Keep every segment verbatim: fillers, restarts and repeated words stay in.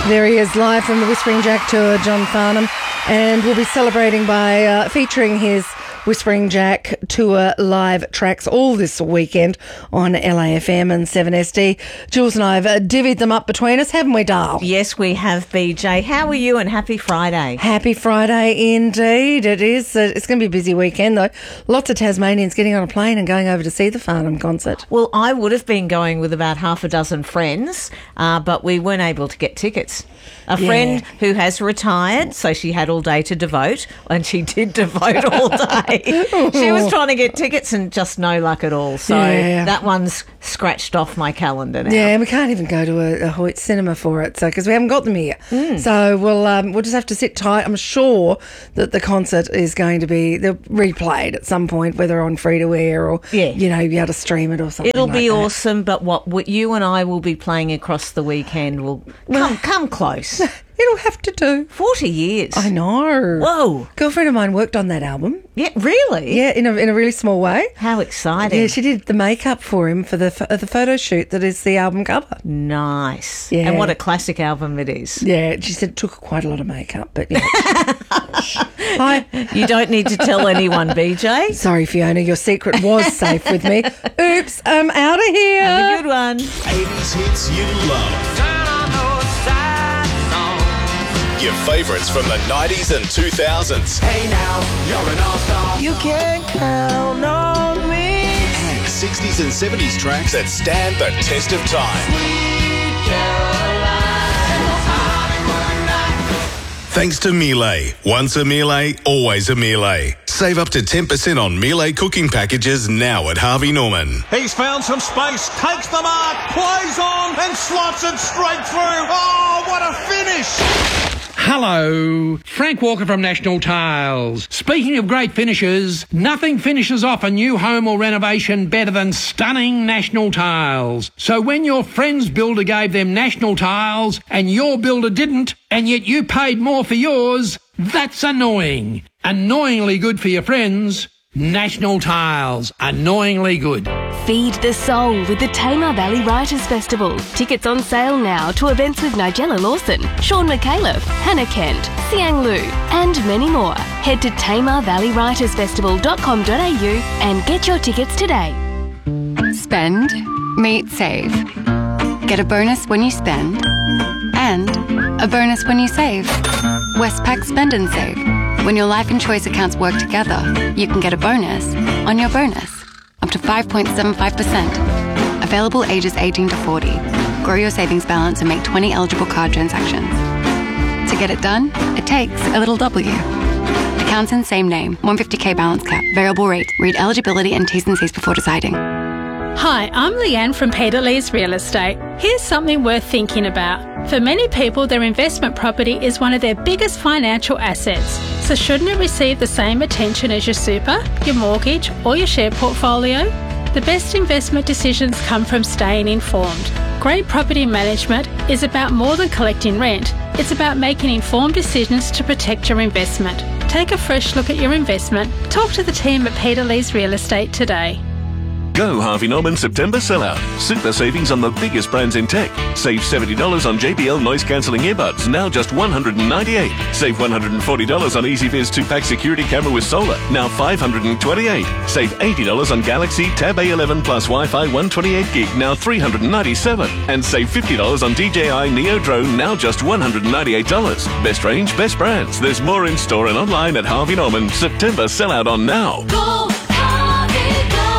There he is, live from the Whispering Jack tour, John Farnham, and we'll be celebrating by uh, featuring his Whispering Jack tour live tracks all this weekend on L A F M and seven S D. Jules and I have uh, divvied them up between us, haven't we, Dal? Yes, we have, B J. How are you, and happy Friday? Happy Friday indeed. It is. Uh, it's going to be a busy weekend, though. Lots of Tasmanians getting on a plane and going over to see the Farnham concert. Well, I would have been going with about half a dozen friends, uh, but we weren't able to get tickets. A Yeah. friend who has retired, so she had all day to devote, and she did devote all day. She was trying to get tickets and just no luck at all. So Yeah. that one's scratched off my calendar now. Yeah, and we can't even go to a, a Hoyt cinema for it, so because we haven't got them here. Mm. So we'll um, we'll just have to sit tight. I'm sure that the concert is going to be they're replayed at some point, whether on free to air or Yeah. you know, be able to stream it or something. It'll like be that. awesome, but what, what you and I will be playing across the weekend will come, come close. It'll have to do. forty years. I know. Whoa. Girlfriend of mine worked on that album. Yeah, really? Yeah, in a in a really small way. How exciting. Yeah, she did the makeup for him for the ph- the photo shoot that is the album cover. Nice. Yeah. And what a classic album it is. Yeah, she said it took quite a lot of makeup, but yeah. Hi. You don't need to tell anyone, B J. Sorry, Fiona, your secret was safe with me. Oops, I'm out of here. Have a good one. eighties hits you love. Your favourites from the nineties and two thousands. Hey now, you're an all-star. You can count on me. And sixties and seventies tracks that stand the test of time. Sweet Caroline. Hollywood night. Thanks to Miele. Once a Miele, always a Miele. Save up to ten percent on Miele cooking packages now at Harvey Norman. He's found some space, takes the mark, plays on and slots it straight through. Oh, what a finish! Hello, Frank Walker from National Tiles. Speaking of great finishes, nothing finishes off a new home or renovation better than stunning National Tiles. So when your friend's builder gave them National Tiles and your builder didn't, and yet you paid more for yours, that's annoying. Annoyingly good for your friends. National Tiles. Annoyingly good. Feed the soul with the Tamar Valley Writers Festival. Tickets on sale now to events with Nigella Lawson, Sean McAuliffe, Hannah Kent, Siang Lu, and many more. Head to tamar valley writers festival dot com dot a u and get your tickets today. Spend, meet, save. Get a bonus when you spend, and a bonus when you save. Westpac Spend and Save. When your life and choice accounts work together, you can get a bonus on your bonus. Up to five point seven five percent. Available ages eighteen to forty. Grow your savings balance and make twenty eligible card transactions. To get it done, it takes a little W. Accounts in same name. one hundred fifty k balance cap. Variable rate. Read eligibility and T's and C's before deciding. Hi, I'm Leanne from Peter Lee's Real Estate. Here's something worth thinking about. For many people, their investment property is one of their biggest financial assets. So shouldn't it receive the same attention as your super, your mortgage, or your share portfolio? The best investment decisions come from staying informed. Great property management is about more than collecting rent. It's about making informed decisions to protect your investment. Take a fresh look at your investment. Talk to the team at Peter Lee's Real Estate today. Go Harvey Norman September sellout. Super savings on the biggest brands in tech. Save seventy dollars on J B L noise cancelling earbuds, now just one hundred ninety-eight dollars. Save one hundred forty dollars on EasyViz two-pack security camera with solar, now five hundred twenty-eight dollars. Save eighty dollars on Galaxy Tab A eleven plus Wi-Fi one twenty-eight gig, now three hundred ninety-seven dollars. And save fifty dollars on D J I Neo Drone, now just one hundred ninety-eight dollars. Best range, best brands. There's more in store and online at Harvey Norman. September sellout on now. Go, Harvey, go.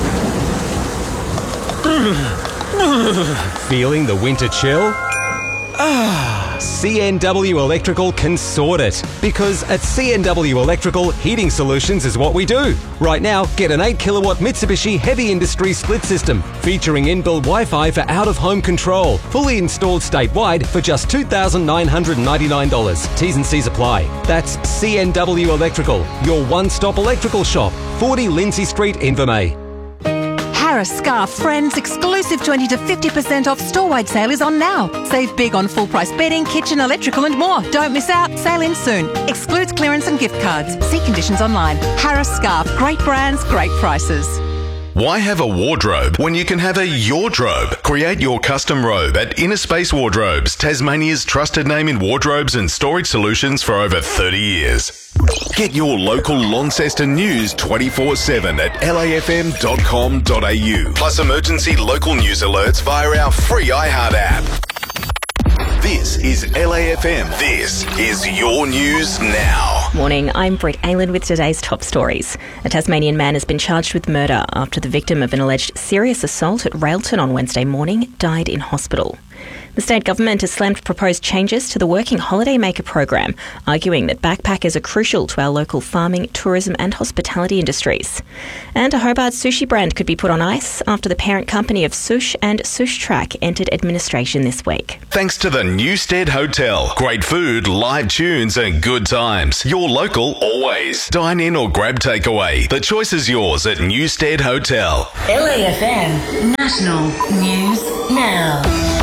Feeling the winter chill? Ah, C N W Electrical can sort it. Because at C N W Electrical, heating solutions is what we do. Right now, get an eight kilowatt Mitsubishi Heavy Industry split system featuring inbuilt Wi-Fi for out-of-home control. Fully installed statewide for just two thousand nine hundred ninety-nine dollars. T's and C's apply. That's C N W Electrical, your one-stop electrical shop. forty Lindsay Street, Invermay. Harris Scarf Friends exclusive twenty to fifty percent off store-wide sale is on now. Save big on full-price bedding, kitchen, electrical and more. Don't miss out. Sale ends soon. Excludes clearance and gift cards. See conditions online. Harris Scarf. Great brands, great prices. Why have a wardrobe when you can have a yourdrobe? Create your custom robe at Inner Space Wardrobes, Tasmania's trusted name in wardrobes and storage solutions for over thirty years. Get your local Launceston news twenty-four seven at L A F M dot com dot A U. Plus emergency local news alerts via our free iHeart app. This is L A F M. This is your news now. Morning, I'm Britt Aylan with today's top stories. A Tasmanian man has been charged with murder after the victim of an alleged serious assault at Railton on Wednesday morning died in hospital. The state government has slammed proposed changes to the Working Holidaymaker program, arguing that backpackers are crucial to our local farming, tourism and hospitality industries. And a Hobart sushi brand could be put on ice after the parent company of Sush and Sush Track entered administration this week. Thanks to the Newstead Hotel. Great food, live tunes and good times. Your local always. Dine in or grab takeaway. The choice is yours at Newstead Hotel. L A F M National News Now.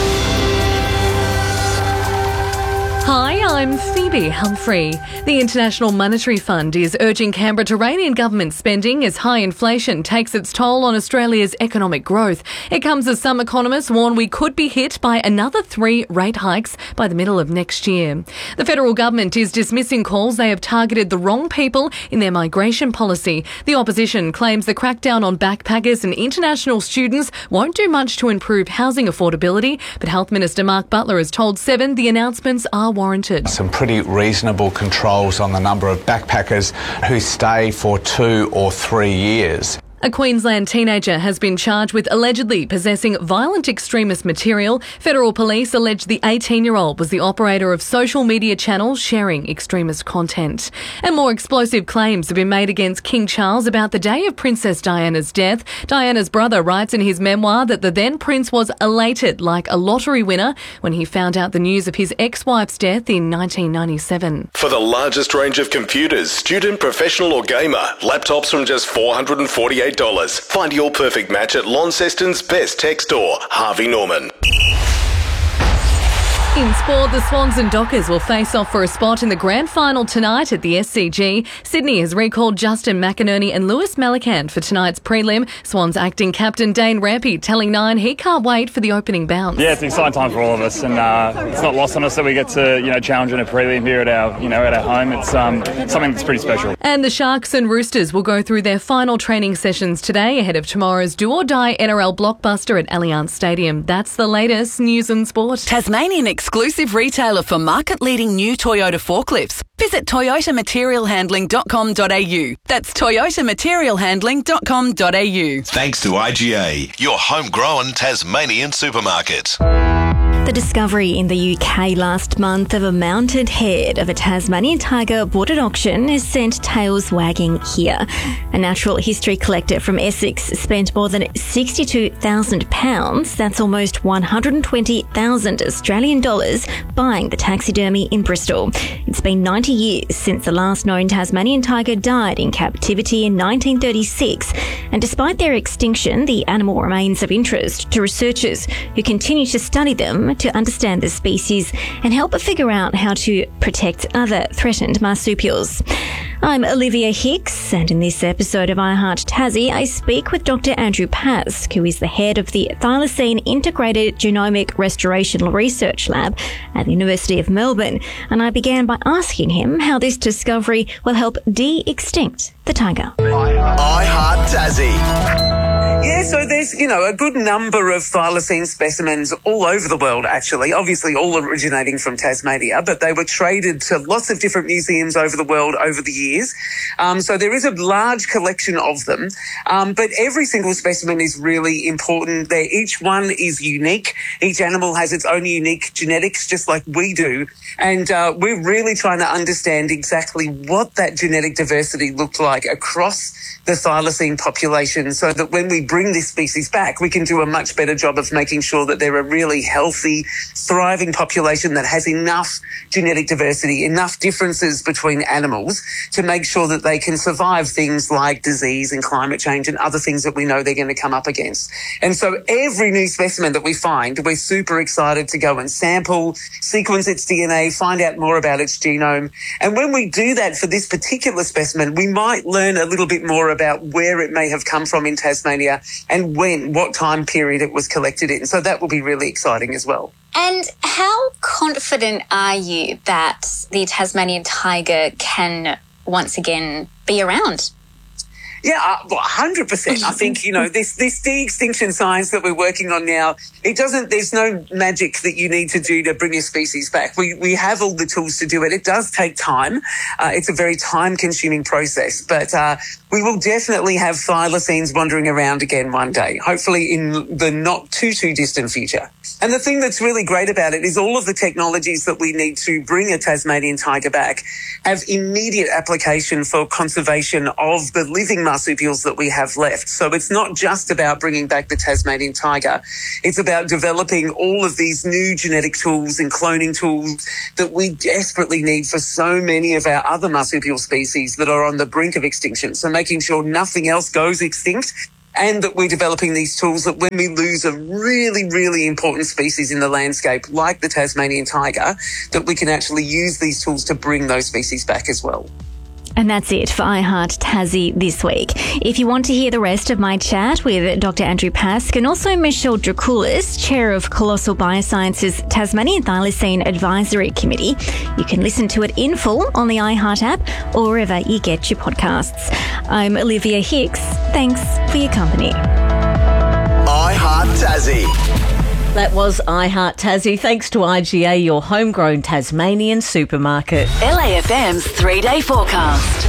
Hi, I'm Phoebe Humphrey. The International Monetary Fund is urging Canberra to rein in government spending as high inflation takes its toll on Australia's economic growth. It comes as some economists warn we could be hit by another three rate hikes by the middle of next year. The federal government is dismissing calls they have targeted the wrong people in their migration policy. The opposition claims the crackdown on backpackers and international students won't do much to improve housing affordability, but Health Minister Mark Butler has told Seven the announcements are warranted. Some pretty reasonable controls on the number of backpackers who stay for two or three years. A Queensland teenager has been charged with allegedly possessing violent extremist material. Federal police allege the eighteen-year-old was the operator of social media channels sharing extremist content. And more explosive claims have been made against King Charles about the day of Princess Diana's death. Diana's brother writes in his memoir that the then prince was elated like a lottery winner when he found out the news of his ex-wife's death in nineteen ninety-seven. For the largest range of computers, student, professional or gamer, laptops from just four hundred forty-eight dollars. Find your perfect match at Launceston's best tech store, Harvey Norman. In sport, the Swans and Dockers will face off for a spot in the grand final tonight at the S C G. Sydney has recalled Justin McInerney and Lewis Malakand for tonight's prelim. Swans acting captain Dane Rampy telling Nine he can't wait for the opening bounce. Yeah, it's an exciting time for all of us, and uh, it's not lost on us that we get to, you know, challenge in a prelim here at our, you know, at our home. It's um, something that's pretty special. And the Sharks and Roosters will go through their final training sessions today ahead of tomorrow's do-or-die N R L blockbuster at Allianz Stadium. That's the latest news and sport. Tasmanian exclusive retailer for market-leading new Toyota forklifts. Visit toyota material handling dot com dot a u. That's toyota material handling dot com dot a u. Thanks to I G A, your homegrown Tasmanian supermarket. The discovery in the U K last month of a mounted head of a Tasmanian tiger bought at auction has sent tails wagging here. A natural history collector from Essex spent more than sixty-two thousand pounds, that's almost one hundred twenty thousand Australian dollars, buying the taxidermy in Bristol. It's been ninety years since the last known Tasmanian tiger died in captivity in nineteen thirty-six, and despite their extinction, the animal remains of interest to researchers who continue to study them to understand the species and help figure out how to protect other threatened marsupials. I'm Olivia Hicks, and in this episode of iHeart Tassie, I speak with Doctor Andrew Pask, who is the head of the Thylacine Integrated Genomic Restoration Research Lab at the University of Melbourne, and I began by asking him how this discovery will help de-extinct the tiger. iHeart Tassie. Yeah, so there's, you know, a good number of thylacine specimens all over the world, actually, obviously all originating from Tasmania, but they were traded to lots of different museums over the world over the years. Um, so there is a large collection of them, um, but every single specimen is really important. They're, each one is unique. Each animal has its own unique genetics, just like we do. And uh, we're really trying to understand exactly what that genetic diversity looked like across the thylacine population so that when we bring this species back, we can do a much better job of making sure that they're a really healthy, thriving population that has enough genetic diversity, enough differences between animals to make sure that they can survive things like disease and climate change and other things that we know they're going to come up against. And so every new specimen that we find, we're super excited to go and sample, sequence its D N A, find out more about its genome. And when we do that for this particular specimen, we might learn a little bit more about where it may have come from in Tasmania and when, what time period it was collected in. So that will be really exciting as well. And how confident are you that the Tasmanian tiger can once again be around? Yeah, uh, well, one hundred percent. I think, you know, this, this de-extinction science that we're working on now, it doesn't, there's no magic that you need to do to bring your species back. We, we have all the tools to do it. It does take time. Uh, it's a very time-consuming process, but uh, we will definitely have thylacines wandering around again one day, hopefully in the not too, too distant future. And the thing that's really great about it is all of the technologies that we need to bring a Tasmanian tiger back have immediate application for conservation of the living marsupials that we have left. So it's not just about bringing back the Tasmanian tiger. It's about developing all of these new genetic tools and cloning tools that we desperately need for so many of our other marsupial species that are on the brink of extinction. So making sure nothing else goes extinct, and that we're developing these tools that when we lose a really, really important species in the landscape, like the Tasmanian tiger, that we can actually use these tools to bring those species back as well. And that's it for iHeart Tassie this week. If you want to hear the rest of my chat with Doctor Andrew Pask and also Michelle Dracoulis, Chair of Colossal Biosciences Tasmanian Thylacine Advisory Committee, you can listen to it in full on the iHeart app or wherever you get your podcasts. I'm Olivia Hicks. Thanks for your company. iHeart Tassie. That was iHeart Tassie, thanks to I G A, your homegrown Tasmanian supermarket. L A F M's three-day forecast.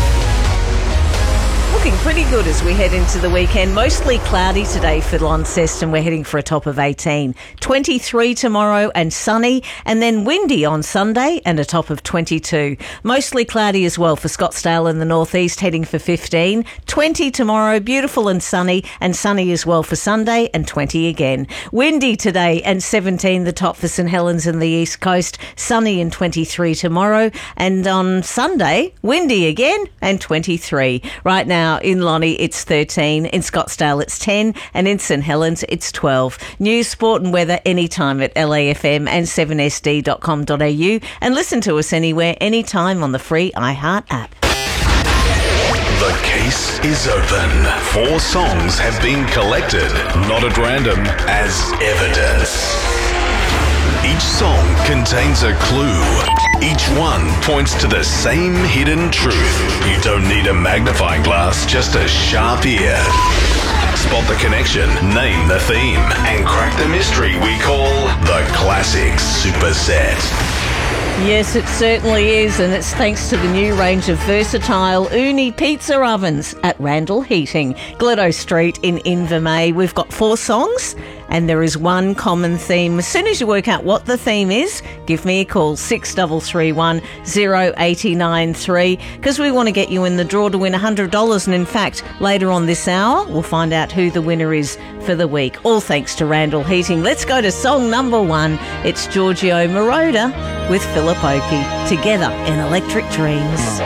Looking pretty good as we head into the weekend. Mostly cloudy today for Launceston. We're heading for a top of eighteen. twenty-three tomorrow and sunny, and then windy on Sunday and a top of twenty-two. Mostly cloudy as well for Scottsdale in the northeast, heading for fifteen. twenty tomorrow, beautiful and sunny, and sunny as well for Sunday and twenty again. Windy today and seventeen, the top for St Helens and the east coast. Sunny and twenty-three tomorrow, and on Sunday, windy again and twenty-three. Right now, in Lonnie, it's thirteen. In Scottsdale, it's ten. And in St Helens, it's twelve. News, sport and weather anytime at L A F M and seven S D dot com dot A U. And listen to us anywhere, anytime on the free iHeart app. The case is open. Four songs have been collected, not at random, as evidence. Each song contains a clue. Each one points to the same hidden truth. You don't need a magnifying glass, just a sharp ear. Spot the connection, name the theme, and crack the mystery we call the Classic Superset. Yes, it certainly is, and it's thanks to the new range of versatile Uni pizza ovens at Randall Heating, Gledo Street in Invermay. We've got four songs, and there is one common theme. As soon as you work out what the theme is, give me a call, six three three one, zero eight nine three, because we want to get you in the draw to win one hundred dollars, and in fact, later on this hour, we'll find out who the winner is for the week, all thanks to Randall Heating. Let's go to song number one. It's Giorgio Moroder with Philip Oakey, together in Electric Dreams.